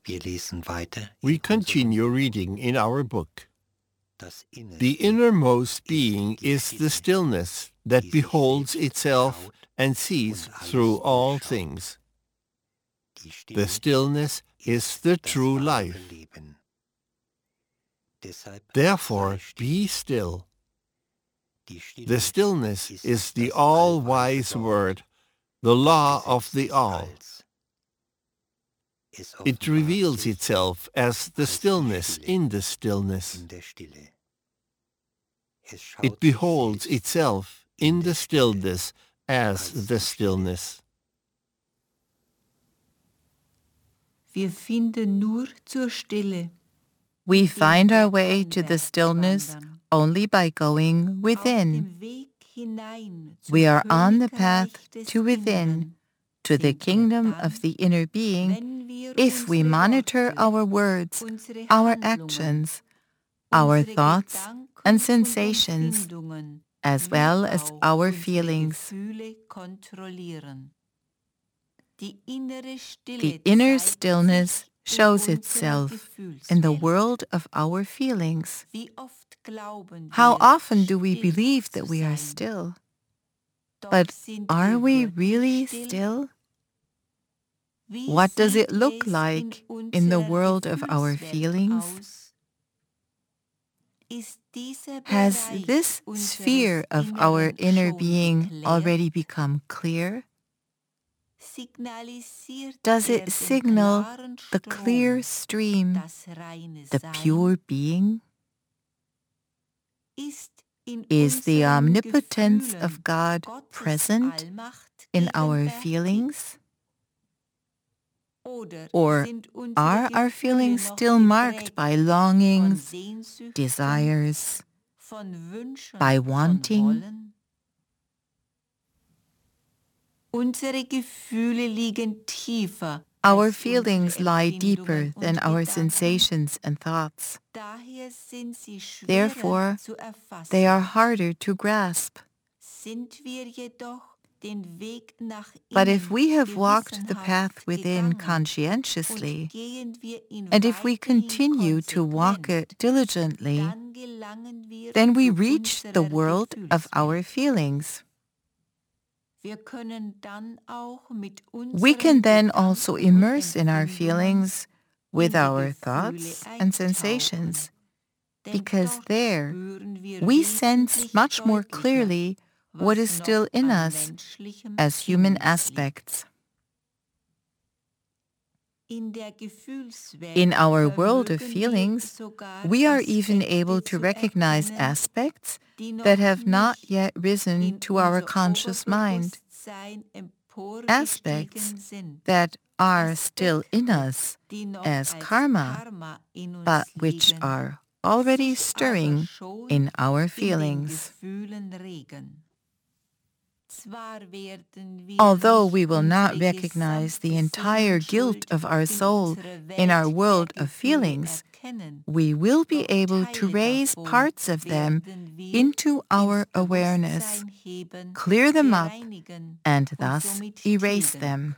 We continue reading in our book. The innermost being is the stillness that beholds itself and sees through all things. The stillness is the true life. Therefore, be still. The stillness is the all-wise word, the law of the all. It reveals itself as the stillness in the stillness. It beholds itself in the stillness as the stillness. Wir finden nur zur Stille. We find our way to the stillness only by going within. We are on the path to within, to the kingdom of the inner being, if we monitor our words, our actions, our thoughts and sensations, as well as our feelings. The inner stillness shows itself in the world of our feelings. How often do we believe that we are still? But are we really still? What does it look like in the world of our feelings? Has this sphere of our inner being already become clear? Does it signal the clear stream, the pure being? Is the omnipotence of God present in our feelings? Or are our feelings still marked by longings, desires, by wanting? Our feelings lie deeper than our sensations and thoughts. Therefore, they are harder to grasp. But if we have walked the path within conscientiously, and if we continue to walk it diligently, then we reach the world of our feelings. We can then also immerse in our feelings with our thoughts and sensations, because there we sense much more clearly what is still in us as human aspects. In our world of feelings, we are even able to recognize aspects that have not yet risen to our conscious mind, aspects that are still in us as karma, but which are already stirring in our feelings. Although we will not recognize the entire guilt of our soul in our world of feelings, we will be able to raise parts of them into our awareness, clear them up, and thus erase them.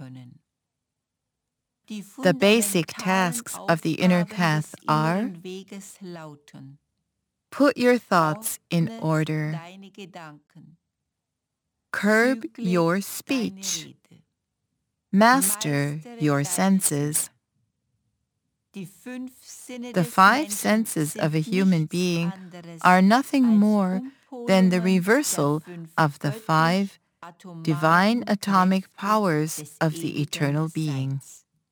The basic tasks of the inner path are: put your thoughts in order, curb your speech, master your senses. The five senses of a human being are nothing more than the reversal of the five divine atomic powers of the eternal being.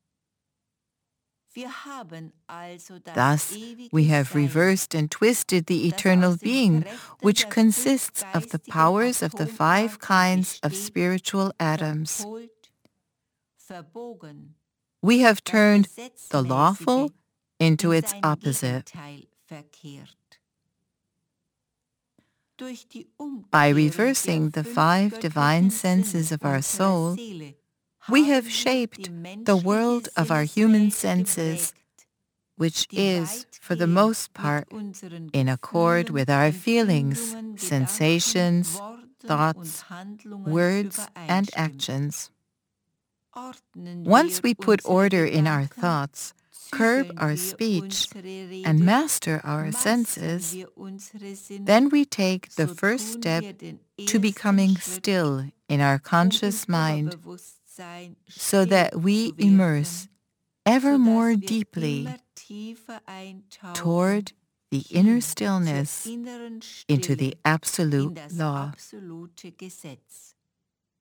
Thus, we have reversed and twisted the eternal being, which consists of the powers of the five kinds of spiritual atoms. We have turned the lawful into its opposite. By reversing the five divine senses of our soul, we have shaped the world of our human senses, which is, for the most part, in accord with our feelings, sensations, thoughts, words, and actions. Once we put order in our thoughts, curb our speech, and master our senses, then we take the first step to becoming still in our conscious mind, so that we immerse ever more deeply toward the inner stillness into the absolute law.